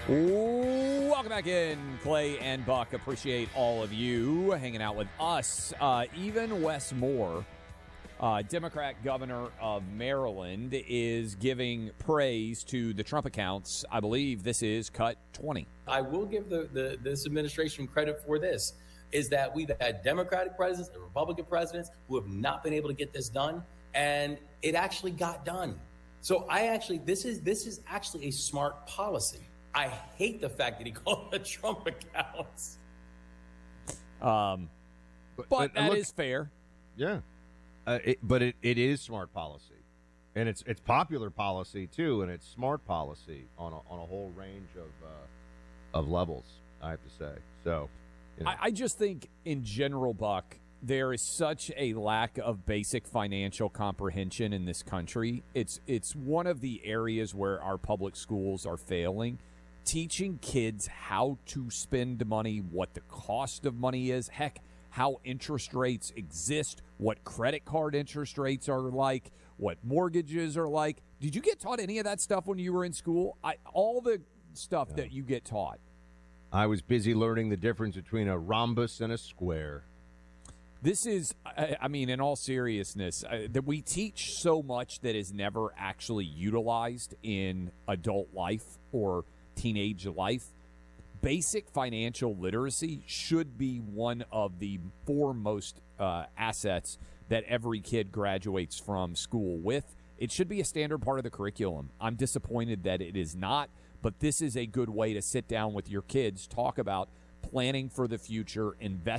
Welcome back in, Clay and Buck. Appreciate all of you hanging out with us. Even Wes Moore, Democrat governor of Maryland, is giving praise to the Trump accounts. I believe this is cut 20. I will give this administration credit for this, is that we've had Democratic presidents and Republican presidents who have not been able to get this done, and it actually got done. So this is actually a smart policy. I hate the fact that he called it Trump accounts. But that is fair. Yeah. But it is smart policy. And it's popular policy, too, and it's smart policy on a whole range of levels, I have to say. So, you know. I just think, in general, Buck, there is such a lack of basic financial comprehension in this country. It's one of the areas where our public schools are failing. Teaching kids how to spend money, what the cost of money is, heck, how interest rates exist, what credit card interest rates are like, what mortgages are like. Did you get taught any of that stuff when you were in school? All the stuff that you get taught. I was busy learning the difference between a rhombus and a square. This is, I mean, in all seriousness, that we teach so much that is never actually utilized in adult life or teenage life. Basic financial literacy should be one of the foremost assets that every kid graduates from school with. It should be a standard part of the curriculum. I'm disappointed that it is not, but this is a good way to sit down with your kids, talk about planning for the future, invest